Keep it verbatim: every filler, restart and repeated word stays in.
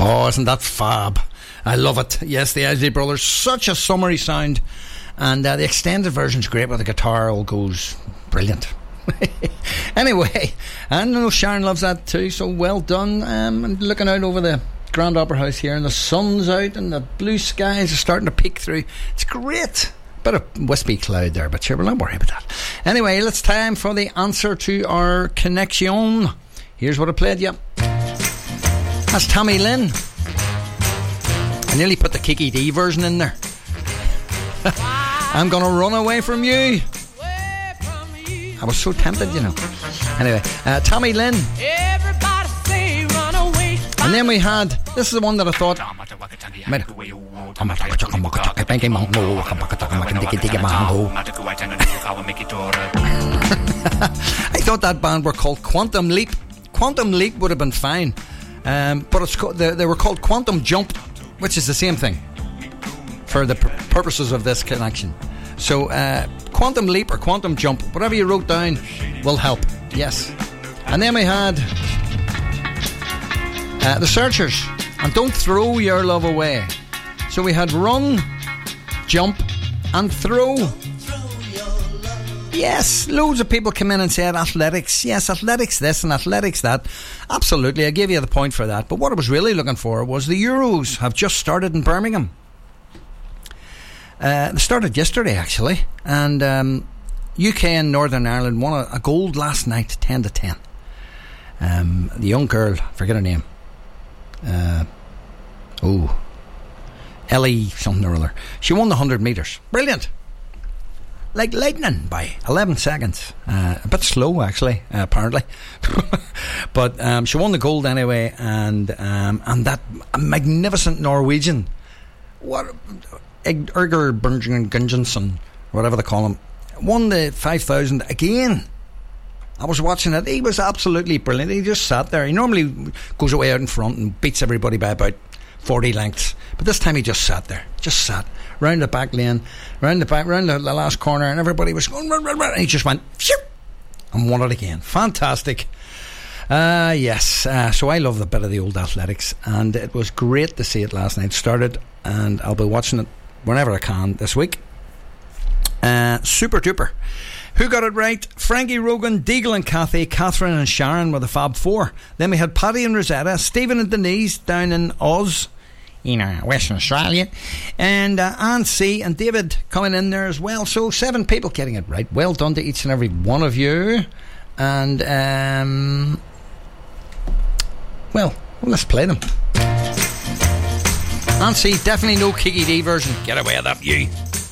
Oh, isn't that fab? I love it. Yes, the Isley Brothers, such a summery sound, and uh, the extended version's great with the guitar, all goes brilliant. Anyway, and I know Sharon loves that too, so well done. Um, and looking out over the Grand Opera House here, and the sun's out and the blue skies are starting to peek through. It's great. Bit of wispy cloud there, but sure, we'll not worry about that. Anyway, it's time for the answer to our connection. Here's what I played you. That's Tommy Lynn. I nearly put the Kiki D version in there. I'm gonna run away from you. I was so tempted, you know. Anyway, uh, Tommy Lynn. And then we had, this is the one that I thought, I thought that band were called Quantum Leap. Quantum Leap would have been fine, um, but it's co- they, they were called Quantum Jump, which is the same thing for the pr- purposes of this connection. So uh, Quantum Leap or Quantum Jump, whatever you wrote down will help. Yes. And then we had uh, the Searchers and Don't Throw Your Love Away. So we had Run, Jump and Throw. Yes, loads of people come in and said athletics. Yes, athletics this and athletics that. Absolutely, I gave you the point for that. But what I was really looking for was the Euros have just started in Birmingham. Uh, they started yesterday, actually. And um, U K and Northern Ireland won a, a gold last night, ten to ten. Um, the young girl, I forget her name. Uh, oh, Ellie something or other. She won the one hundred metres. Brilliant. Like lightning by eleven seconds. Uh, a bit slow, actually, uh, apparently. But um, she won the gold anyway, and um, and that magnificent Norwegian, what, Erger Gunjansson, whatever they call him, won the five thousand again. I was watching it. He was absolutely brilliant. He just sat there. He normally goes away out in front and beats everybody by about forty lengths, but this time he just sat there, just sat round the back lane, round the back, round the, the last corner, and everybody was going run, run, run, and he just went phew, and won it again. Fantastic. Uh, yes, uh, so I love the bit of the old athletics, and it was great to see it last night. Started, and I'll be watching it whenever I can this week. Uh, super duper. Who got it right? Frankie Rogan, Deagle and Kathy, Catherine and Sharon were the Fab Four. Then we had Paddy and Rosetta, Stephen and Denise down in Oz, in uh, Western Australia, and uh, Anne C and David coming in there as well. So seven people getting it right. Well done to each and every one of you. And um, well, well, let's play them. Anne C, definitely no Kiki D version. Get away with that, you.